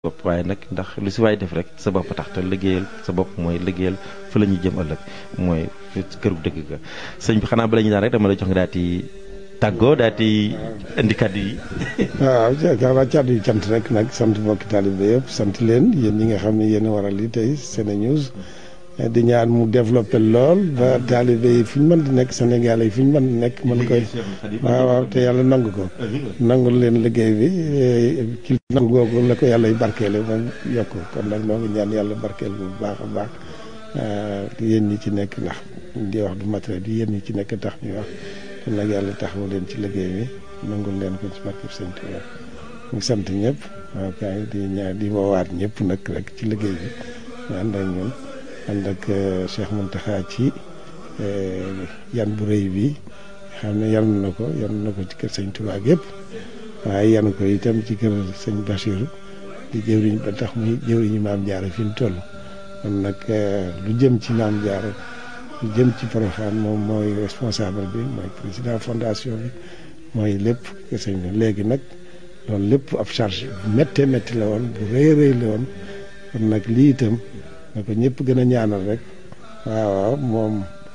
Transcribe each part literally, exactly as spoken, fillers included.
bopp waaye nag ndax lu si waay def rek sa bopp tax te liggéeyal sa bopp mooy liggéeyal fa la ñuy jëm ëllëg mooy këru dëgg ga sëñ bi xanaa bala ñu daan rek dama la jox nga daal di tàggoo daal di indi kàddu yi. waaw waaw kàddu yi cant rek nag sant mbokki taalibe yëpp sant leen yéen ñi nga xam ne yéen a waral li tey SeneNews di ñaan mu développé lool ba taalibe yi fi ñu mën di nekk Sénégal yi fi ñu mën di nekk mën koy waaw waaw te yàlla nangu ko nangul leen liggéey bi ci nangu googu la ko yàlla y barkeele moom yokk kon nag noo ngi ñaan yàlla barkeel bu baax a baax yéen ñi ci nekk ndax di wax du matériel di yéen ñi ci nekk tax ñuy wax kon nag yàlla taxawu leen ci liggéey bi nangul leen ko ci barkeb Sëñ Tuubaa ñu sant ñëpp waaw kay di ñaan di woowaat ñëpp nag rek ci liggéey bi ñu ànd ak ñun ànd ak Cheikh Mountakha ci yan bu rëy bi xam ne yan na ko yan na ko ci kër Sëñ Tuubaa yëpp waaye yan ko itam ci kër Sëñ Bachir di jëwriñ ba tax muy jëwriñu Maam Jaara fi mu toll kon nag lu jëm ci Maam Jaara lu jëm ci Porokhane moom mooy responsable bi mooy président fondation bi mooy lépp kër Sëñ bi léegi nag loolu lépp ab charge bu méttee métti la woon bu rëy rëy la woon kon nag lii itam na ko ñëpp gën a ñaanal rek waaw waaw moom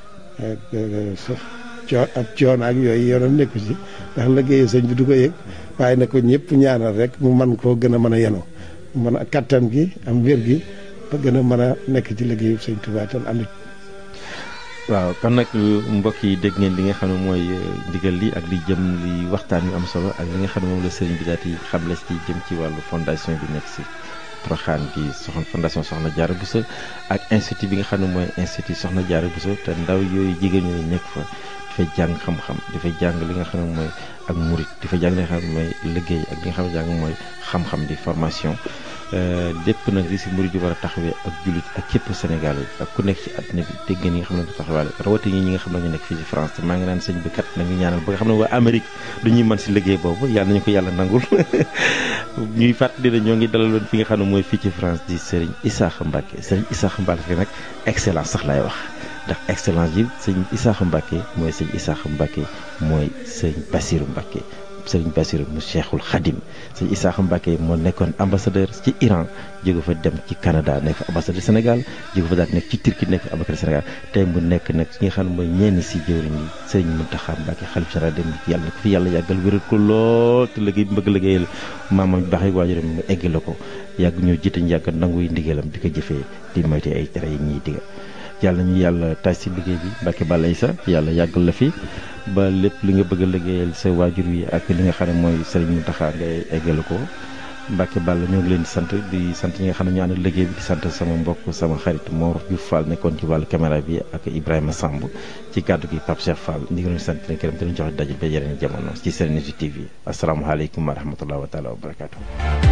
coo ab coon ak yooyu yoonam nekku ci ndax liggéeyu sëñ bi du ko yëg waaye na ko ñëpp ñaanal rek mu man koo gën a mën a yenu mën a kattan gi am wér gi ba gën a mën a nekk ci liggéeyu sëñ Tuubaa tan ànd waaw kon nag mbokk yi dégg ngeen li nga xam ne mooy ndigal li ak li jëm li waxtaan yu am solo ak li nga xam ne moom la sëriñ bi daal di xamle ci jëm ci wàllu fondation bi nekk si Porokhane bi soxna fondation Soxna Diarra Bousso ak institut bi nga xam ne mooy institut Soxna Diarra Bousso te ndaw yooyu jigéen ñooyu nekk fa dafay jàng xam-xam dafay jàng li nga xam ne mooy ak murit dafay jàng li nga xam ne mooy liggéey ak li nga xam ne jàng mooy xam-xam di formation lépp nag li si murit yi war a taxawee ak jullit ak képp Sénégal yi ak ku nekk ci àddina bi dégg ngeen ñi nga xam ne du taxawaale rawatina ñi nga xam ne ñu nekk fii ci France te maa ngi naan sëñ bi kat nañu ñaanal ba nga xam ne waa Amérique du ñuy mën si liggéey boobu yàlla nañu ko yàlla nangul ñuy fàttali ne ñoo ngi dalaloon fi nga xam ne mooy fii ci France di Serigne Issakha Mbacké Serigne Issakha Mbacké nag excellence sax laay wax ndax excellence yi sëñ Issakha Mbacké mooy sëñ Issakha Mbacké mooy sëñ Bassirou Mbacké sëriñ Bassirou mu Cheikhul Khadim sëñ Issakha Mbacké moo nekkoon ambassadeur ci Iran jóge fa dem ci Canada nekk ambassadeur Sénégal jóge fa daal nekk ci Turquie nekk ambassadeur Sénégal tey mu nekk nag ki nga xam ne mooy ñenn si jëwriñ yi sëriñ Mountakha Mbacké xalif général dem yàlla na ko fi yàlla yàggal wéral ko lool te liggéey bi bëgg liggéeyal maamam baax yi waajuram mu egg la ko yàgg ñoo jiite ñu yàgg nanguy ndigalam di ko jëfee di moyte ay tere yi ñuy diga yàlla ñu yàlla taaj si liggéey bi Mbacké Balla Issa yàlla yàggal la fi ba lépp li nga bëgg a liggéeyal sa waajur wi ak li nga xam ne mooy Serigne Mountakha ngay eggale ko Mbacké Balla ñoo ngi leen di sant di sant ñi nga xam ne ñu ànd liggéey bi di sant sama mbokk sama xarit Mor Diouf Fall nekkoon ci wàllu caméra bi ak Ibrahima Samb ci kàddu gi Pape Cheikh Fall ñu ngi leen di sant leen gërëm te ñu joxe daje ba yeneen jamono ci SeneNews T V asalaamaaleykum wa rahmatulah wa taala wa barakaatu.